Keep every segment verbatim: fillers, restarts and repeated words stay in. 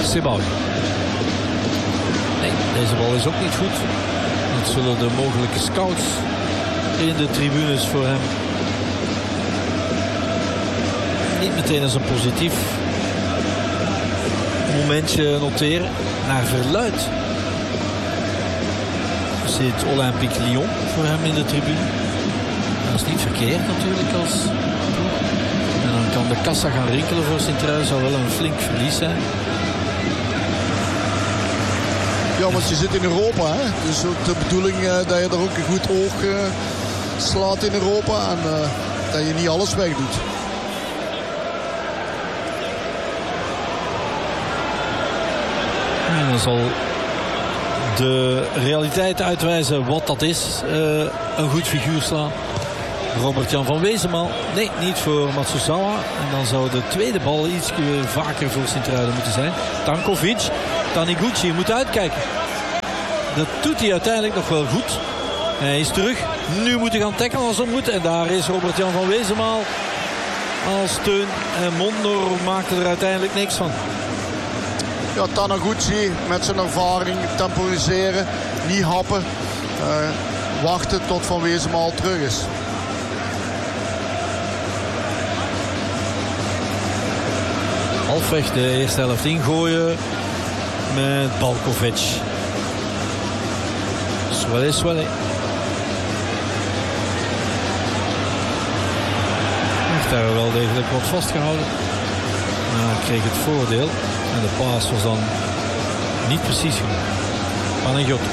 Sebaoui. Nee, deze bal is ook niet goed. Dat zullen de mogelijke scouts in de tribunes voor hem niet meteen als een positief momentje noteren. Naar verluidt zit Olympique Lyon voor hem in de tribune. Dat is niet verkeerd natuurlijk als ploeg. En dan kan de kassa gaan rinkelen voor Sint-Truiden. Zal wel een flink verlies zijn. Ja, want je zit in Europa. Hè? Dus ook de bedoeling uh, dat je er ook een goed oog uh, slaat in Europa. En uh, dat je niet alles wegdoet. En dan zal de realiteit uitwijzen wat dat is. Uh, een goed figuur slaan. Robert-Jan van Wezenmaal. Nee, niet voor Matsuzawa. En dan zou de tweede bal iets vaker voor Sint-Truiden moeten zijn. Tankovic. Taniguchi moet uitkijken. Dat doet hij uiteindelijk nog wel goed. Hij is terug. Nu moet hij gaan tackelen als het moet. En daar is Robert-Jan van Wezenmaal als steun. En Mondor maakte er uiteindelijk niks van. Ja, Taniguchi met zijn ervaring. Temporiseren. Niet happen. Uh, wachten tot Van Wezenmaal terug is. Halfweg de eerste helft ingooien met Balkovic. Swelle, Swelle. Heeft daar wel degelijk wat vastgehouden. Maar kreeg het voordeel. En de paas was dan niet precies genoeg. Panagiotto.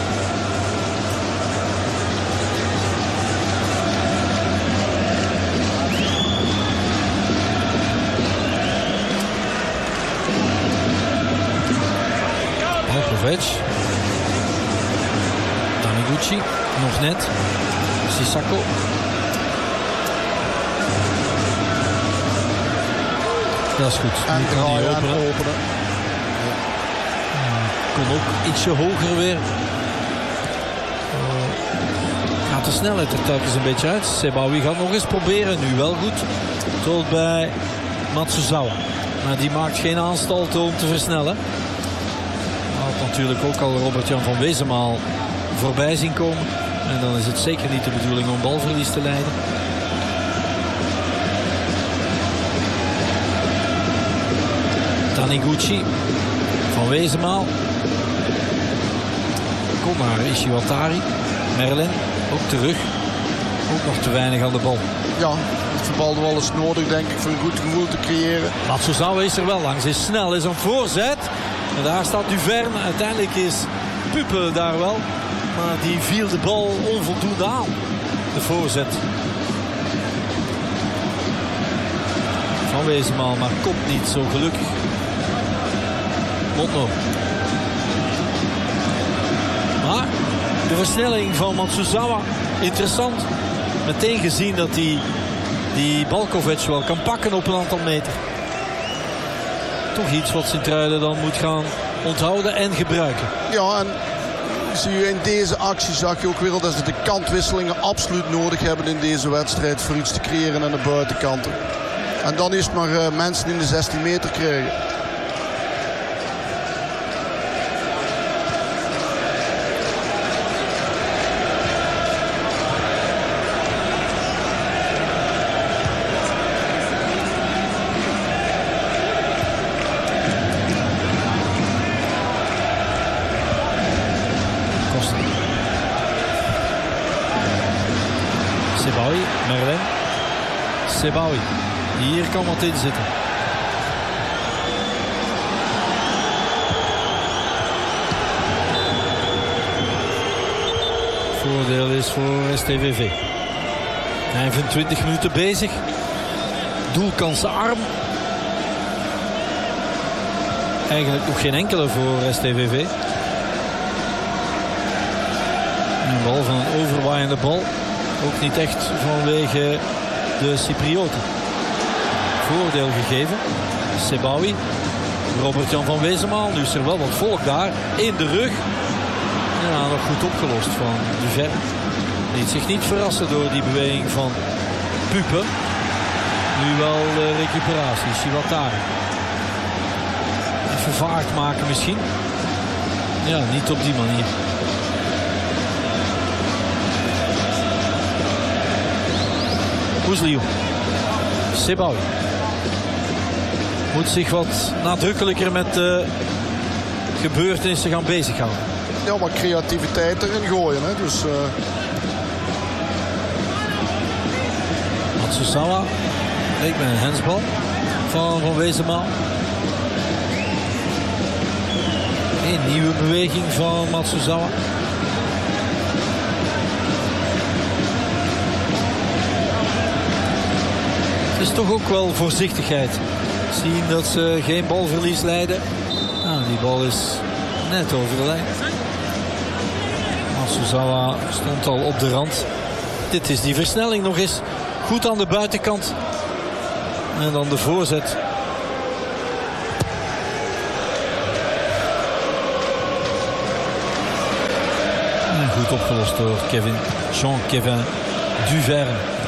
Balkovic. Taniguchi. Nog net. Sissako. Dat is goed. En nu kan hij openen. openen. Kon ook ietsje hoger weer. Uh, gaat de snelheid er telkens een beetje uit. Sebaoui gaat nog eens proberen. Nu wel goed. Tot bij Matsuzawa. Maar die maakt geen aanstalten om te versnellen. Had natuurlijk ook al Robert-Jan van Wezenmaal voorbij zien komen. En dan is het zeker niet de bedoeling om balverlies te leiden. Taniguchi. Van Wezenmaal. Kom maar, Ishiwatari. Merlin, ook terug. Ook nog te weinig aan de bal. Ja, het bal wel eens nodig, denk ik, voor een goed gevoel te creëren. Matsuzawa is er wel langs, is snel, is een voorzet. En daar staat Duverne. Uiteindelijk is Pupe daar wel. Maar die viel de bal onvoldoende aan. De voorzet. Van Wezenmaal, maar komt niet zo gelukkig. Mondor. Maar de versnelling van Matsuzawa, interessant. Meteen gezien dat hij die Balkovic wel kan pakken op een aantal meter. Toch iets wat Sint-Truiden dan moet gaan onthouden en gebruiken. Ja, en zie je in deze actie zag je ook weer dat ze de kantwisselingen absoluut nodig hebben in deze wedstrijd voor iets te creëren aan de buitenkanten. En dan is het maar uh, mensen in de zestien meter krijgen. Sebaoui, Merlin. Sebaoui. Hier kan wat in zitten. Voordeel is voor S T V V. vijfentwintig minuten bezig. Doelkansen arm. Eigenlijk nog geen enkele voor S T V V. Een bal van een overwaaiende bal. Ook niet echt vanwege de Cyprioten. Voordeel gegeven. Sebaoui. Robert-Jan van Wezenmaal. Nu is er wel wat volk daar. In de rug. Ja, nog goed opgelost van Duverne. Liet zich niet verrassen door die beweging van Pupe. Nu wel de recuperatie. Shiwatari. vervaard maken misschien. Ja, niet op die manier. Oezliu. Sebaoui. Moet zich wat nadrukkelijker met de gebeurtenissen gaan bezighouden. Ja, maar creativiteit erin gooien. Hè? Dus, uh... Matsuzawa. Leek mij een hensbal van Van Wezenmaal. Een nieuwe beweging van Matsuzawa. Het is toch ook wel voorzichtigheid. Zien dat ze geen balverlies leiden. Nou, die bal is net over de lijn. Matsuzawa stond al op de rand. Dit is die versnelling nog eens. Goed aan de buitenkant. En dan de voorzet. En goed opgelost door Kevin. Jean-Kevin Duverne.